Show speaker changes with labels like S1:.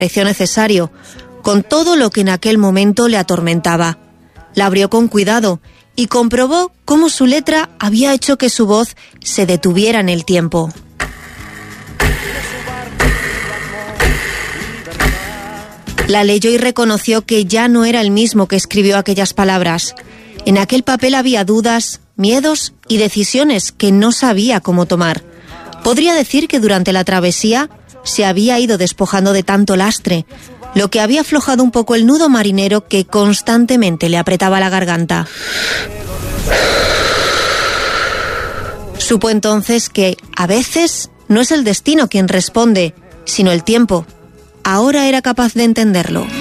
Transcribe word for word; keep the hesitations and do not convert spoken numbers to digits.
S1: pareció necesario, con todo lo que en aquel momento le atormentaba. La abrió con cuidado y comprobó cómo su letra había hecho que su voz se detuviera en el tiempo. La leyó y reconoció que ya no era el mismo que escribió aquellas palabras. En aquel papel había dudas, miedos y decisiones que no sabía cómo tomar. Podría decir que durante la travesía se había ido despojando de tanto lastre, lo que había aflojado un poco el nudo marinero que constantemente le apretaba la garganta. Supo entonces que, a veces, no es el destino quien responde, sino el tiempo. Ahora era capaz de entenderlo.